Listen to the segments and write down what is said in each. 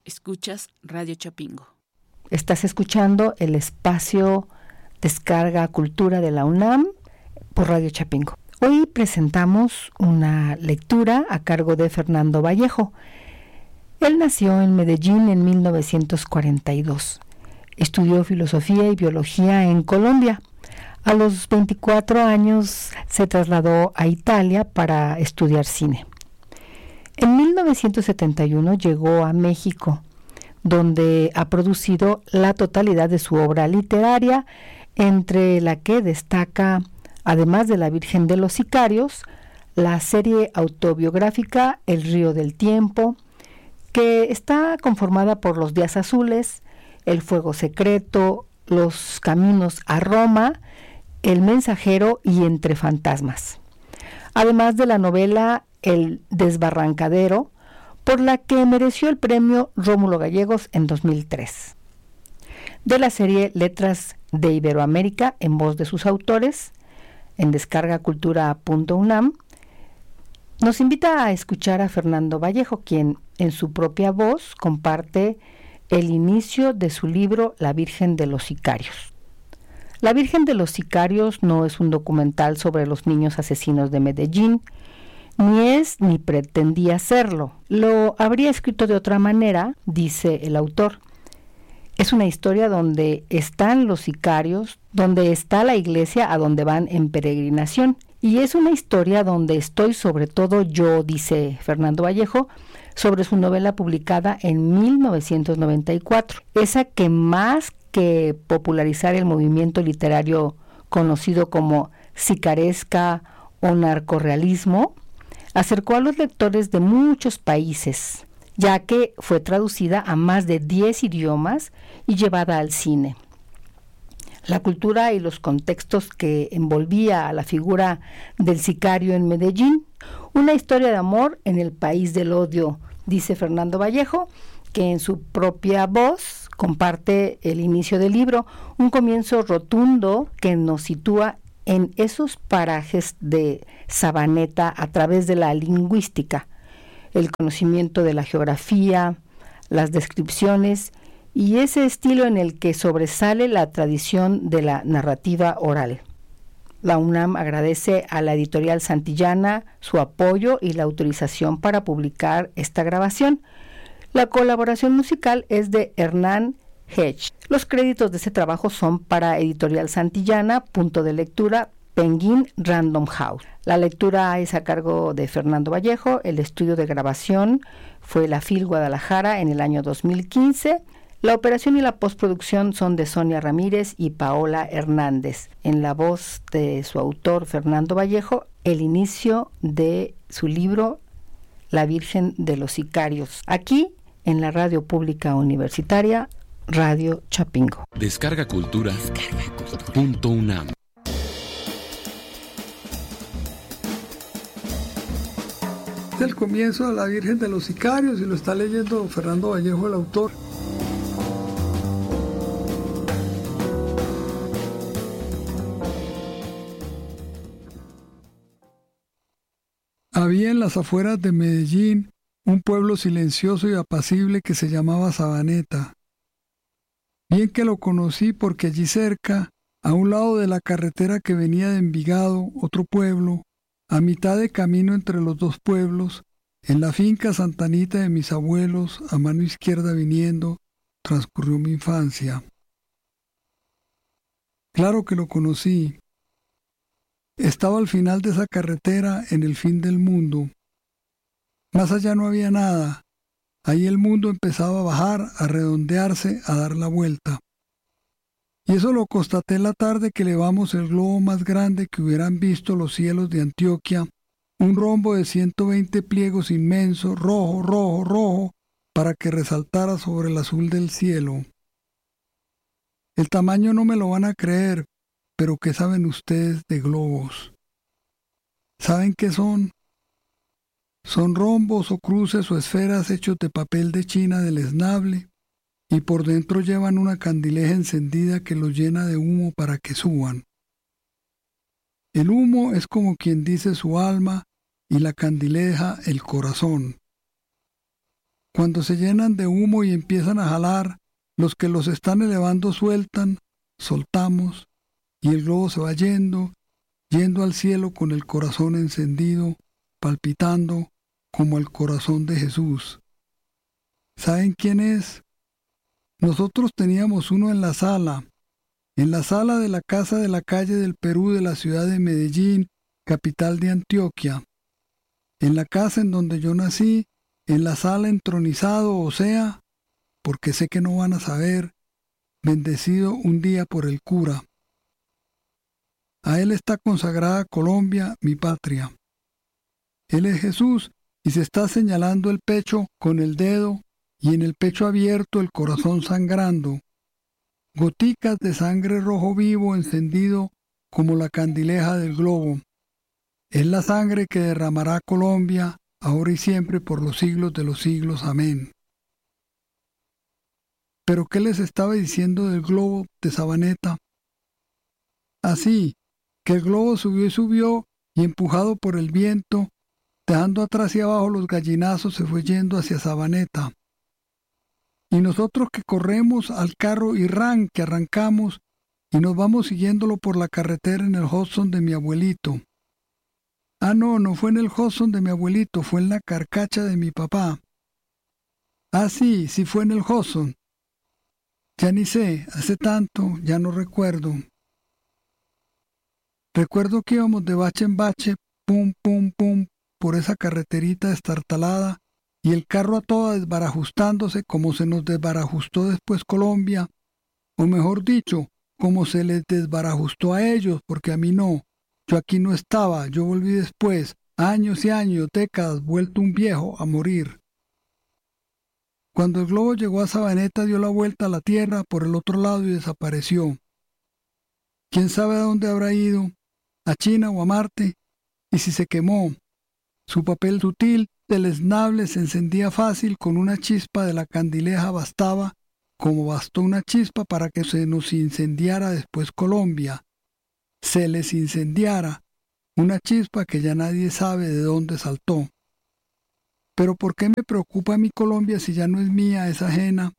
Escuchas Radio Chapingo. Estás escuchando el espacio Descarga Cultura de la UNAM por Radio Chapingo. Hoy presentamos una lectura a cargo de Fernando Vallejo. Él nació en Medellín en 1942. Estudió filosofía y biología en Colombia. A los 24 años se trasladó a Italia para estudiar cine. En 1971 llegó a México, donde ha producido la totalidad de su obra literaria, entre la que destaca, además de La Virgen de los Sicarios, la serie autobiográfica El Río del Tiempo, que está conformada por Los Días Azules, El Fuego Secreto, Los Caminos a Roma, El Mensajero y Entre Fantasmas. Además de la novela El Desbarrancadero, por la que mereció el premio Rómulo Gallegos en 2003. De la serie Letras de Iberoamérica, en voz de sus autores, en descargacultura.unam, nos invita a escuchar a Fernando Vallejo, quien en su propia voz comparte el inicio de su libro La Virgen de los Sicarios. La Virgen de los Sicarios no es un documental sobre los niños asesinos de Medellín, ni es ni pretendía serlo. Lo habría escrito de otra manera, dice el autor. Es una historia donde están los sicarios, donde está la iglesia a donde van en peregrinación. Y es una historia donde estoy sobre todo yo, dice Fernando Vallejo, sobre su novela publicada en 1994. Esa que más que popularizar el movimiento literario conocido como sicaresca o narcorrealismo, acercó a los lectores de muchos países, ya que fue traducida a más de 10 idiomas y llevada al cine. La cultura y los contextos que envolvía a la figura del sicario en Medellín, una historia de amor en el país del odio, dice Fernando Vallejo, que en su propia voz comparte el inicio del libro, un comienzo rotundo que nos sitúa en esos parajes de Sabaneta a través de la lingüística, el conocimiento de la geografía, las descripciones y ese estilo en el que sobresale la tradición de la narrativa oral. La UNAM agradece a la editorial Santillana su apoyo y la autorización para publicar esta grabación. La colaboración musical es de Hernán Hedge. Los créditos de este trabajo son para Editorial Santillana, punto de lectura, Penguin Random House. La lectura es a cargo de Fernando Vallejo. El estudio de grabación fue la FIL Guadalajara en el año 2015. La operación y la postproducción son de Sonia Ramírez y Paola Hernández. En la voz de su autor, Fernando Vallejo, el inicio de su libro La Virgen de los Sicarios. Aquí, en la Radio Pública Universitaria, Radio Chapingo. Descarga Cultura. .unam. Es el comienzo de La Virgen de los Sicarios y lo está leyendo Fernando Vallejo, el autor. Había en las afueras de Medellín un pueblo silencioso y apacible que se llamaba Sabaneta. Bien que lo conocí porque allí cerca, a un lado de la carretera que venía de Envigado, otro pueblo, a mitad de camino entre los dos pueblos, en la finca Santanita de mis abuelos, a mano izquierda viniendo, transcurrió mi infancia. Claro que lo conocí. Estaba al final de esa carretera en el fin del mundo. Más allá no había nada. Ahí el mundo empezaba a bajar, a redondearse, a dar la vuelta. Y eso lo constaté la tarde que elevamos el globo más grande que hubieran visto los cielos de Antioquia, un rombo de 120 pliegos inmenso, rojo, rojo, rojo, para que resaltara sobre el azul del cielo. El tamaño no me lo van a creer, pero ¿qué saben ustedes de globos? ¿Saben qué son? Son rombos o cruces o esferas hechos de papel de China deleznable y por dentro llevan una candileja encendida que los llena de humo para que suban. El humo es como quien dice su alma y la candileja el corazón. Cuando se llenan de humo y empiezan a jalar, los que los están elevando sueltan, soltamos, y el globo se va yendo al cielo con el corazón encendido, palpitando como el corazón de Jesús. ¿Saben quién es? Nosotros teníamos uno en la sala de la casa de la calle del Perú de la ciudad de Medellín, capital de Antioquia. En la casa en donde yo nací, en la sala entronizado, o sea, porque sé que no van a saber, bendecido un día por el cura. A él está consagrada Colombia, mi patria. Él es Jesús y se está señalando el pecho con el dedo y en el pecho abierto el corazón sangrando. Goticas de sangre rojo vivo encendido como la candileja del globo. Es la sangre que derramará Colombia, ahora y siempre por los siglos de los siglos. Amén. ¿Pero qué les estaba diciendo del globo de Sabaneta? Así, que el globo subió y subió, y empujado por el viento, dejando atrás y abajo los gallinazos, se fue yendo hacia Sabaneta. Y nosotros que corremos al carro y que arrancamos, y nos vamos siguiéndolo por la carretera en el Hudson de mi abuelito. Ah, no fue en el Hudson de mi abuelito, fue en la carcacha de mi papá. Ah, sí fue en el Hudson. Ya ni sé, hace tanto, ya no recuerdo. Recuerdo que íbamos de bache en bache, pum, pum, pum, por esa carreterita destartalada, y el carro a toda desbarajustándose como se nos desbarajustó después Colombia, o mejor dicho, como se les desbarajustó a ellos, porque a mí no. Yo aquí no estaba, yo volví después, años y años, décadas, vuelto un viejo a morir. Cuando el globo llegó a Sabaneta dio la vuelta a la tierra por el otro lado y desapareció. ¿Quién sabe a dónde habrá ido? ¿A China o a Marte? Y si se quemó. Su papel sutil, deleznable, se encendía fácil, con una chispa de la candileja bastaba, como bastó una chispa para que se nos incendiara después Colombia. Se les incendiara, una chispa que ya nadie sabe de dónde saltó. Pero ¿por qué me preocupa mi Colombia si ya no es mía, es ajena?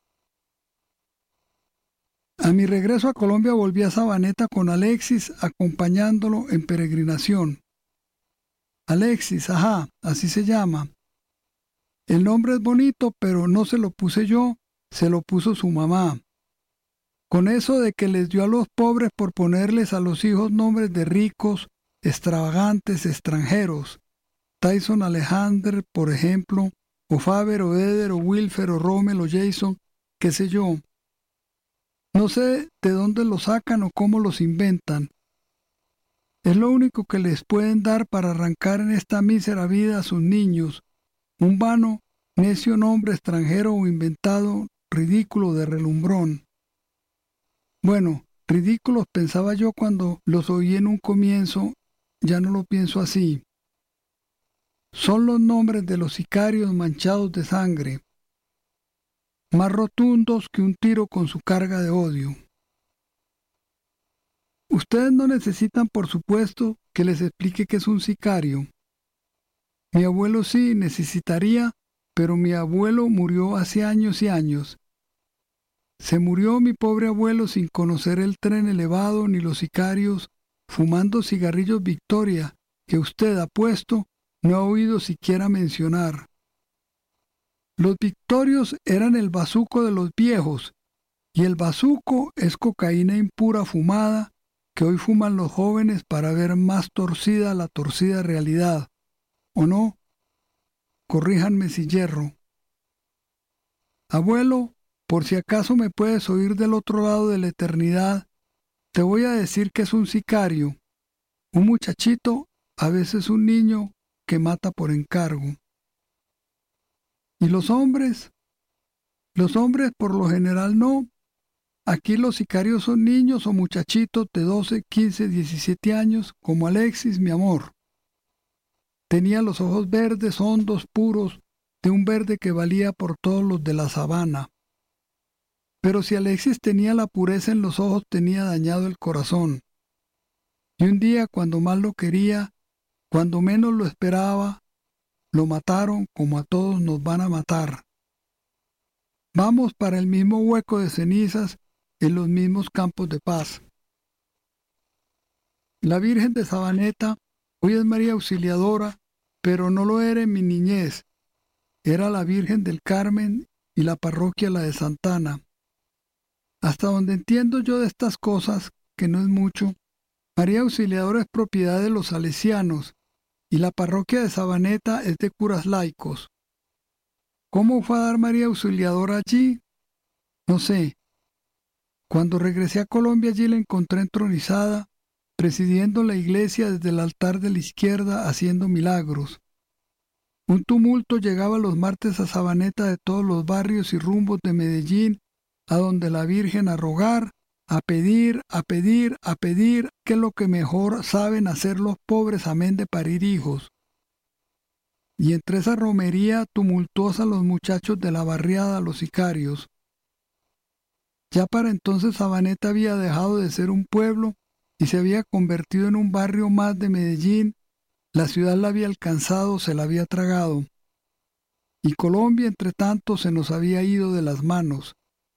A mi regreso a Colombia volví a Sabaneta con Alexis, acompañándolo en peregrinación. Alexis, ajá, así se llama. El nombre es bonito, pero no se lo puse yo, se lo puso su mamá. Con eso de que les dio a los pobres por ponerles a los hijos nombres de ricos, extravagantes, extranjeros. Tyson Alexander, por ejemplo, o Faber, o Eder, o Wilfer, o Rommel, o Jason, qué sé yo. No sé de dónde los sacan o cómo los inventan. Es lo único que les pueden dar para arrancar en esta mísera vida a sus niños, un vano, necio nombre extranjero o inventado, ridículo de relumbrón. Bueno, ridículos pensaba yo cuando los oí en un comienzo, ya no lo pienso así. Son los nombres de los sicarios manchados de sangre, más rotundos que un tiro con su carga de odio. Ustedes no necesitan, por supuesto, que les explique qué es un sicario. Mi abuelo sí necesitaría, pero mi abuelo murió hace años y años. Se murió mi pobre abuelo sin conocer el tren elevado ni los sicarios, fumando cigarrillos Victoria, que usted, apuesto, no ha oído siquiera mencionar. Los Victorios eran el bazuco de los viejos, y el bazuco es cocaína impura fumada que hoy fuman los jóvenes para ver más torcida la torcida realidad. ¿O no? Corríjanme si yerro. Abuelo, por si acaso me puedes oír del otro lado de la eternidad, te voy a decir que es un sicario, un muchachito, a veces un niño, que mata por encargo. ¿Y los hombres? Los hombres por lo general no. Aquí los sicarios son niños o muchachitos de 12, 15, 17 años, como Alexis, mi amor. Tenía los ojos verdes, hondos, puros, de un verde que valía por todos los de la sabana. Pero si Alexis tenía la pureza en los ojos, tenía dañado el corazón. Y un día, cuando más lo quería, cuando menos lo esperaba, lo mataron como a todos nos van a matar. Vamos para el mismo hueco de cenizas en los mismos campos de paz. La Virgen de Sabaneta hoy es María Auxiliadora, pero no lo era en mi niñez. Era la Virgen del Carmen y la parroquia la de Santana. Hasta donde entiendo yo de estas cosas, que no es mucho, María Auxiliadora es propiedad de los salesianos y la parroquia de Sabaneta es de curas laicos. ¿Cómo fue a dar María Auxiliadora allí? No sé. Cuando regresé a Colombia allí la encontré entronizada, presidiendo la iglesia desde el altar de la izquierda haciendo milagros. Un tumulto llegaba los martes a Sabaneta de todos los barrios y rumbos de Medellín, a donde la Virgen a rogar, a pedir, que es lo que mejor saben hacer los pobres, amén de parir hijos. Y entre esa romería tumultuosa los muchachos de la barriada, los sicarios. Ya para entonces Sabaneta había dejado de ser un pueblo y se había convertido en un barrio más de Medellín. La ciudad la había alcanzado, se la había tragado. Y Colombia, entre tanto, se nos había ido de las manos.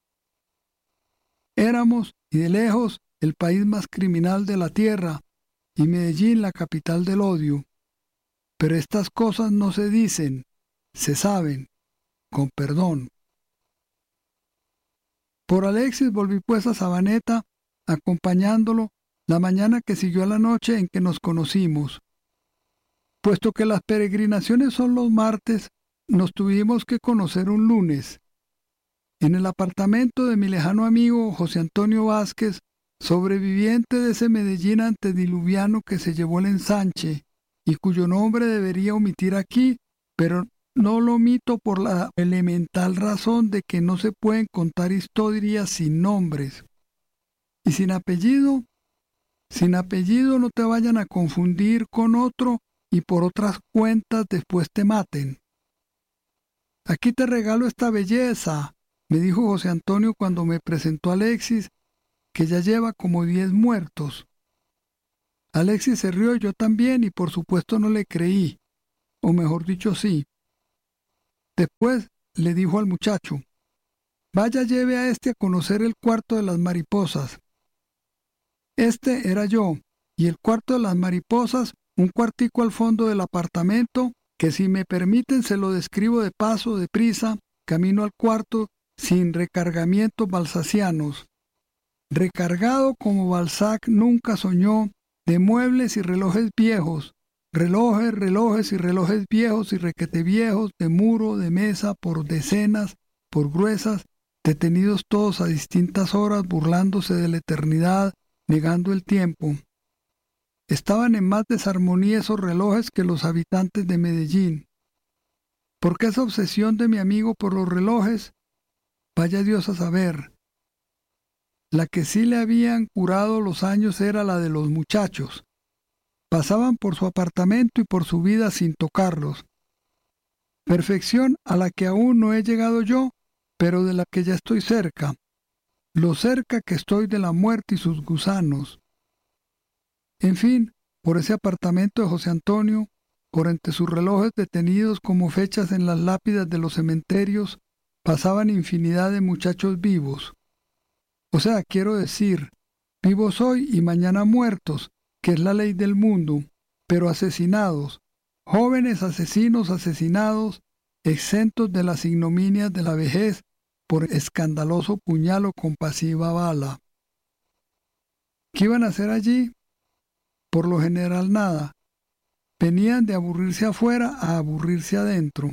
Éramos, y de lejos, el país más criminal de la tierra, y Medellín la capital del odio. Pero estas cosas no se dicen, se saben, con perdón. Por Alexis volví pues a Sabaneta, acompañándolo, la mañana que siguió a la noche en que nos conocimos. Puesto que las peregrinaciones son los martes, nos tuvimos que conocer un lunes. En el apartamento de mi lejano amigo José Antonio Vázquez, sobreviviente de ese Medellín antediluviano que se llevó el ensanche, y cuyo nombre debería omitir aquí, pero no lo omito por la elemental razón de que no se pueden contar historias sin nombres. Y sin apellido no te vayan a confundir con otro y por otras cuentas después te maten. Aquí te regalo esta belleza, me dijo José Antonio cuando me presentó a Alexis, que ya lleva como 10 muertos. Alexis se rió y yo también, y por supuesto no le creí, o mejor dicho sí. Después le dijo al muchacho, vaya lleve a este a conocer el cuarto de las mariposas. Este era yo, y el cuarto de las mariposas, un cuartico al fondo del apartamento, que si me permiten se lo describo de paso, de prisa, camino al cuarto, sin recargamientos balsacianos. Recargado como Balzac nunca soñó, de muebles y relojes viejos, relojes y relojes viejos y requete viejos, de muro, de mesa, por decenas, por gruesas, detenidos todos a distintas horas, burlándose de la eternidad, negando el tiempo. Estaban en más desarmonía esos relojes que los habitantes de Medellín. ¿Por qué esa obsesión de mi amigo por los relojes? Vaya Dios a saber. La que sí le habían curado los años era la de los muchachos. Pasaban por su apartamento y por su vida sin tocarlos. Perfección a la que aún no he llegado yo, pero de la que ya estoy cerca. Lo cerca que estoy de la muerte y sus gusanos. En fin, por ese apartamento de José Antonio, por entre sus relojes detenidos como fechas en las lápidas de los cementerios, pasaban infinidad de muchachos vivos. O sea, quiero decir, vivos hoy y mañana muertos, que es la ley del mundo, pero asesinados, jóvenes asesinos asesinados, exentos de las ignominias de la vejez por escandaloso puñal o compasiva bala. ¿Qué iban a hacer allí? Por lo general nada. Venían de aburrirse afuera a aburrirse adentro.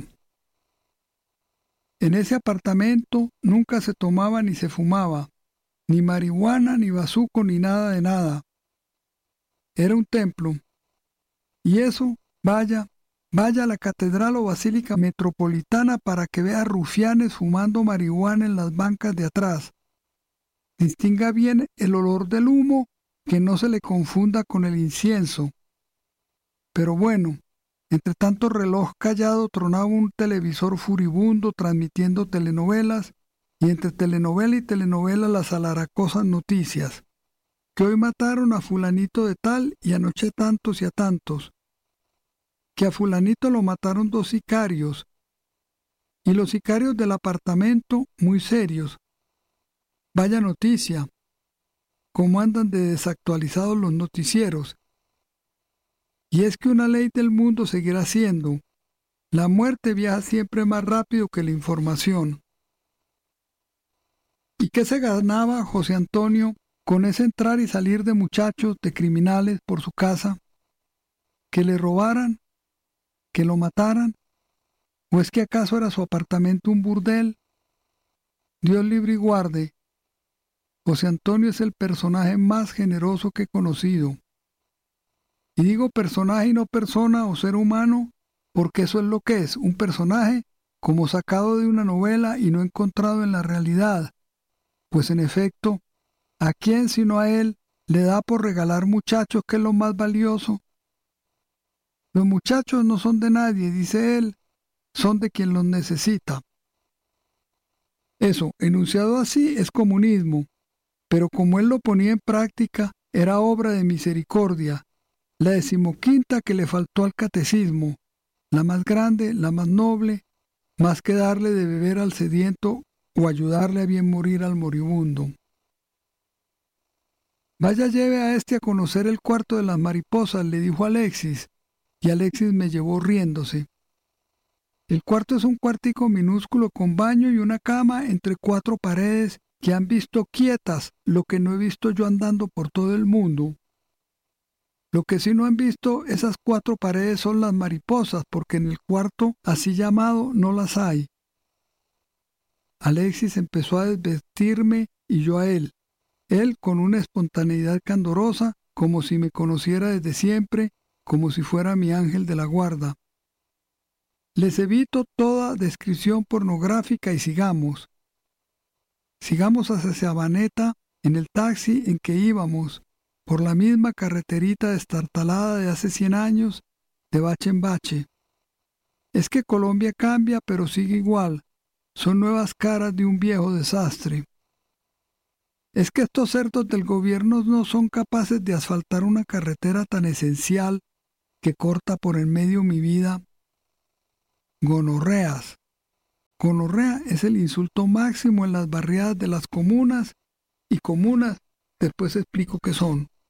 En ese apartamento nunca se tomaba ni se fumaba, ni marihuana, ni bazuco, ni nada de nada. Era un templo. Y eso, vaya a la catedral o basílica metropolitana para que vea rufianes fumando marihuana en las bancas de atrás. Distinga bien el olor del humo, que no se le confunda con el incienso. Pero bueno, entre tanto reloj callado tronaba un televisor furibundo transmitiendo telenovelas, y entre telenovela y telenovela las alaracosas noticias, que hoy mataron a fulanito de tal y anoche tantos y a tantos, que a fulanito lo mataron 2 sicarios, Y los sicarios del apartamento muy serios. Vaya noticia, cómo andan de desactualizados los noticieros. Y es que una ley del mundo seguirá siendo: la muerte viaja siempre más rápido que la información. ¿Y qué se ganaba José Antonio con ese entrar y salir de muchachos, de criminales por su casa? ¿Que le robaran? ¿Que lo mataran? ¿O es que acaso era su apartamento un burdel? Dios libre y guarde. José Antonio es el personaje más generoso que he conocido. Y digo personaje y no persona o ser humano, porque eso es lo que es, un personaje como sacado de una novela y no encontrado en la realidad. Pues en efecto, ¿a quién sino a él le da por regalar muchachos, que es lo más valioso? Los muchachos no son de nadie, dice él, son de quien los necesita. Eso, enunciado así, es comunismo, pero como él lo ponía en práctica, era obra de misericordia, la 15ª que le faltó al catecismo, la más grande, la más noble, más que darle de beber al sediento o ayudarle a bien morir al moribundo. Vaya, lleve a este a conocer el cuarto de las mariposas, le dijo Alexis, y Alexis me llevó riéndose. El cuarto es un cuartico minúsculo con baño y una cama entre 4 paredes que han visto quietas lo que no he visto yo andando por todo el mundo. Lo que sí no han visto esas 4 paredes son las mariposas, porque en el cuarto así llamado no las hay. Alexis empezó a desvestirme y yo a él. Él con una espontaneidad candorosa, como si me conociera desde siempre, como si fuera mi ángel de la guarda. Les evito toda descripción pornográfica y sigamos. Sigamos hacia Sabaneta en el taxi en que íbamos, por la misma carreterita destartalada de hace 100 años, de bache en bache. Es que Colombia cambia, pero sigue igual. Son nuevas caras de un viejo desastre. Es que estos cerdos del gobierno no son capaces de asfaltar una carretera tan esencial que corta por en medio mi vida. Gonorreas. Gonorrea es el insulto máximo en las barriadas de las comunas, y comunas después explico qué son.